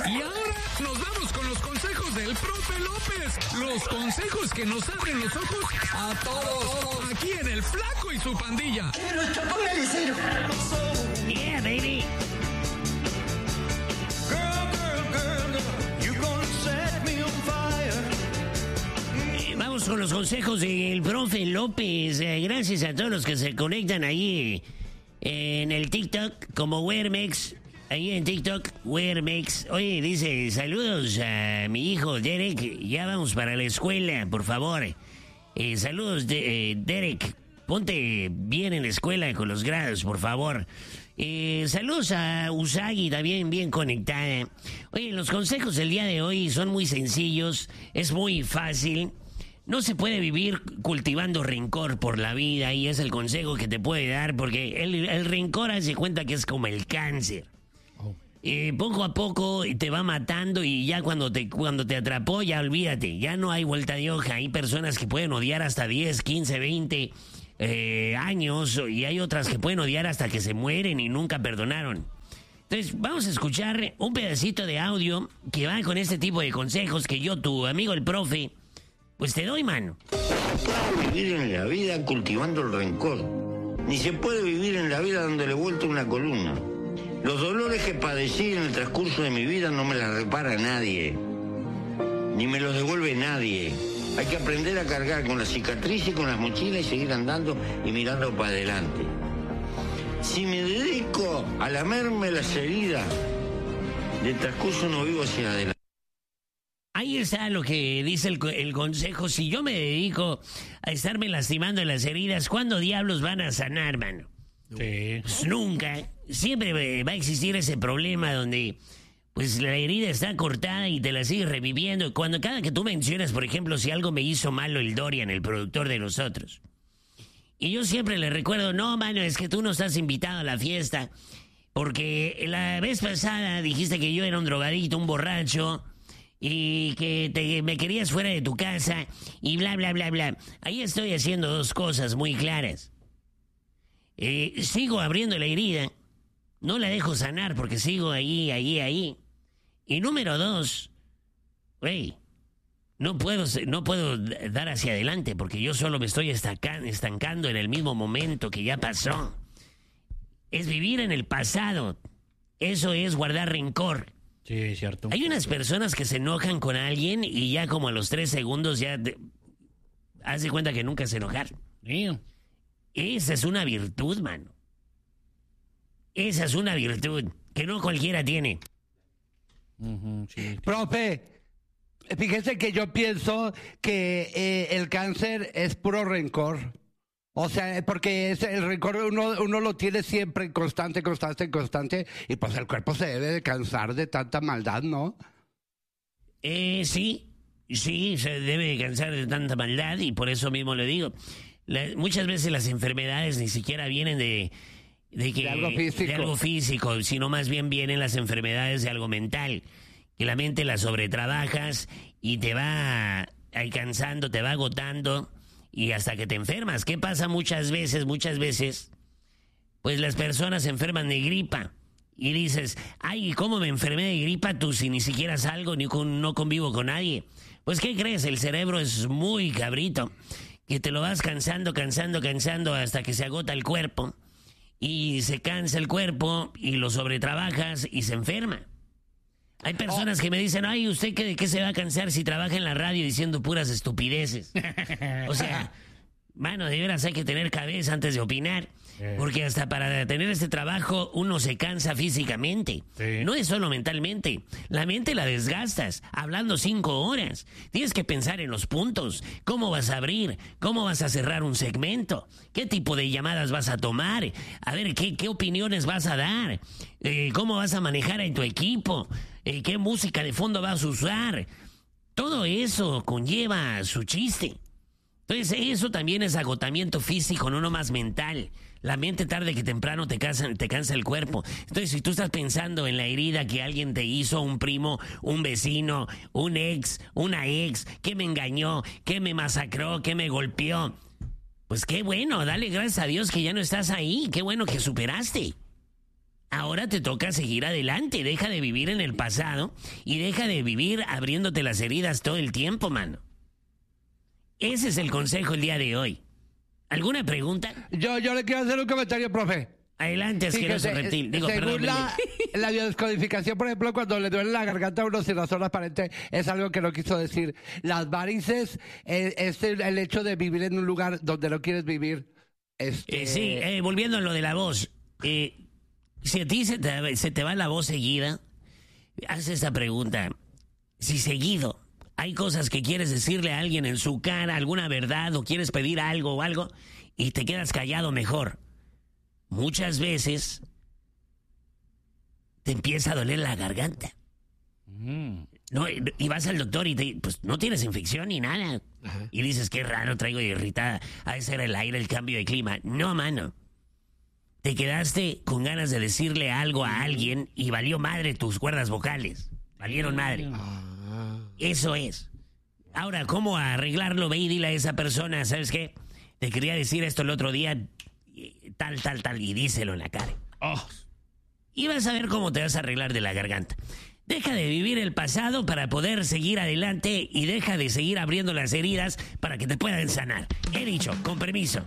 Y ahora nos vamos con los consejos del profe López. Los consejos que nos abren los ojos a todos. Aquí en El Flaco y su pandilla. Pero póngale cero. Yeah, baby. Vamos con los consejos del profe López. Gracias a todos los que se conectan ahí en el TikTok como Wermex. Ahí en TikTok, Wermex. Oye, dice, saludos a mi hijo Derek. Ya vamos para la escuela, por favor. Saludos, Derek. Ponte bien en la escuela con los grados, por favor. Saludos a Usagi, también bien conectada. Oye, los consejos del día de hoy son muy sencillos. Es muy fácil. No se puede vivir cultivando rencor por la vida, y es el consejo que te puede dar, porque el rencor hace cuenta que es como el cáncer. Poco a poco te va matando, y ya cuando te atrapó, ya olvídate, ya no hay vuelta de hoja. Hay personas que pueden odiar hasta 10, 15, 20 años, y hay otras que pueden odiar hasta que se mueren y nunca perdonaron. Entonces, vamos a escuchar un pedacito de audio que va con este tipo de consejos que yo, tu amigo el profe, pues te doy, mano. Vivir en la vida cultivando el rencor. Ni se puede vivir en la vida dándole vuelta una columna. Los dolores que padecí en el transcurso de mi vida no me las repara nadie. Ni me los devuelve nadie. Hay que aprender a cargar con las cicatrices, con las mochilas, y seguir andando y mirando para adelante. Si me dedico a lamerme las heridas del transcurso, no vivo hacia adelante. Ahí está lo que dice el consejo. Si yo me dedico a estarme lastimando en las heridas, ¿cuándo diablos van a sanar, mano? Sí. Pues nunca. Siempre va a existir ese problema donde pues la herida está cortada y te la sigues reviviendo. Cada que tú mencionas, por ejemplo, si algo me hizo malo el Dorian, el productor de nosotros, y yo siempre le recuerdo, no, mano, es que tú no estás invitado a la fiesta, porque la vez pasada dijiste que yo era un drogadicto, un borracho, y que me querías fuera de tu casa, y bla, bla, bla, bla. Ahí estoy haciendo dos cosas muy claras. Sigo abriendo la herida, no la dejo sanar porque sigo ahí. Y número dos, no puedo dar hacia adelante porque yo solo me estoy estancando en el mismo momento que ya pasó. Es vivir en el pasado. Eso es guardar rencor. Sí, es cierto. Hay unas personas que se enojan con alguien y ya como a los 3 segundos ya hace cuenta que nunca se enojaron. Sí. Esa es una virtud, mano. Esa es una virtud que no cualquiera tiene. Sí. Profe, fíjese que yo pienso que el cáncer es puro rencor. O sea, porque el rencor uno lo tiene siempre constante, y pues el cuerpo se debe de cansar de tanta maldad, ¿no? Sí, se debe de cansar de tanta maldad, y por eso mismo le digo. Muchas veces las enfermedades ni siquiera vienen de algo físico, sino más bien vienen las enfermedades de algo mental, que la mente la sobretrabajas y te va alcanzando, te va agotando, y hasta que te enfermas. ¿Qué pasa muchas veces? Pues las personas se enferman de gripa y dices, ay, ¿cómo me enfermé de gripa? Tú, si ni siquiera salgo, no convivo con nadie. Pues, ¿qué crees? El cerebro es muy cabrito, que te lo vas cansando hasta que se agota el cuerpo, y se cansa el cuerpo y lo sobretrabajas y se enferma. Hay personas que me dicen, ay, ¿usted de qué se va a cansar si trabaja en la radio diciendo puras estupideces? O sea, mano, de veras hay que tener cabeza antes de opinar, porque hasta para tener este trabajo uno se cansa físicamente. Sí. No es solo mentalmente. La mente la desgastas hablando 5 horas. Tienes que pensar en los puntos. ¿Cómo vas a abrir? ¿Cómo vas a cerrar un segmento? ¿Qué tipo de llamadas vas a tomar? A ver, ¿qué opiniones vas a dar? ¿Cómo vas a manejar a tu equipo? ¿Qué música de fondo vas a usar? Todo eso conlleva su chiste. Entonces, eso también es agotamiento físico, no nomás mental. La mente tarde que temprano te cansa el cuerpo. Entonces, si tú estás pensando en la herida que alguien te hizo, un primo, un vecino, un ex, una ex, que me engañó, que me masacró, que me golpeó, pues qué bueno, dale gracias a Dios que ya no estás ahí. Qué bueno que superaste. Ahora te toca seguir adelante. Deja de vivir en el pasado y deja de vivir abriéndote las heridas todo el tiempo, mano. Ese es el consejo el día de hoy. ¿Alguna pregunta? Yo le quiero hacer un comentario, profe. Adelante, asqueroso Fíjese, reptil. Digo, según perdón. la biodescodificación, por ejemplo, cuando le duele la garganta a uno sin razón aparente, es algo que no quiso decir. Las varices es el hecho de vivir en un lugar donde no quieres vivir. Sí, volviendo a lo de la voz. Si a ti se te va la voz seguida, haz esta pregunta. Si seguido hay cosas que quieres decirle a alguien en su cara, alguna verdad, o quieres pedir algo o algo, y te quedas callado, mejor. Muchas veces te empieza a doler la garganta. No, y vas al doctor y pues no tienes infección ni nada. Ajá. Y dices, qué raro, traigo irritada. Ha de ser el aire, el cambio de clima. No, mano. Te quedaste con ganas de decirle algo a alguien y valió madre tus cuerdas vocales. Valieron madre. Eso es. Ahora, ¿cómo arreglarlo? Ve y dile a esa persona, ¿sabes qué? Te quería decir esto el otro día, tal, y díselo en la cara. Y vas a ver cómo te vas a arreglar de la garganta. Deja de vivir el pasado para poder seguir adelante y deja de seguir abriendo las heridas para que te puedan sanar. He dicho, con permiso.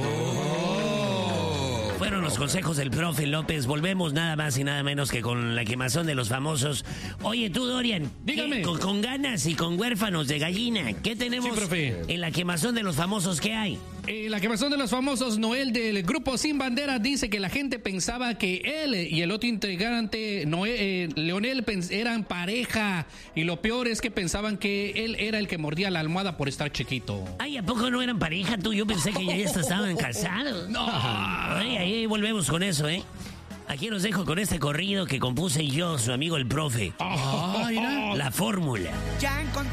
Fueron los consejos del profe López. Volvemos nada más y nada menos que con la quemazón de los famosos. Oye, tú, Dorian. Dígame. Con ganas y con huérfanos de gallina. ¿Qué tenemos Sí, profe. en la quemazón de los famosos que hay? La quemazón de los famosos, Noel del grupo Sin Bandera dice que la gente pensaba que él y el otro integrante, Leonel, eran pareja. Y lo peor es que pensaban que él era el que mordía la almohada por estar chiquito. Ay, ¿a poco no eran pareja tú? Yo pensé que ya estaban casados. No. Ay, ahí volvemos con eso, ¿eh? Aquí los dejo con este corrido que compuse yo, su amigo el profe. Mira. La fórmula. Ya encontré